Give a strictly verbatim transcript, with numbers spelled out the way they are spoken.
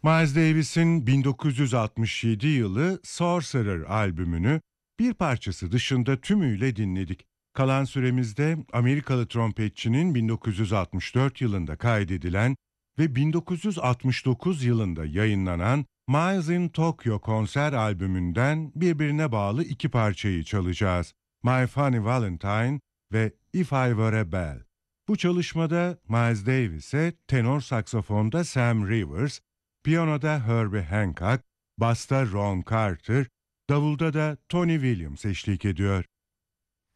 Miles Davis'in bin dokuz yüz altmış yedi yılı Sorcerer albümünü bir parçası dışında tümüyle dinledik. Kalan süremizde Amerikalı trompetçinin bin dokuz yüz altmış dört yılında kaydedilen ve bin dokuz yüz altmış dokuz yılında yayınlanan Miles in Tokyo konser albümünden birbirine bağlı iki parçayı çalacağız. My Funny Valentine ve If I Were a Bell. Bu çalışmada Miles Davis'e tenor saksafonda Sam Rivers, piyanoda Herbie Hancock, basta Ron Carter, davulda da Tony Williams eşlik ediyor.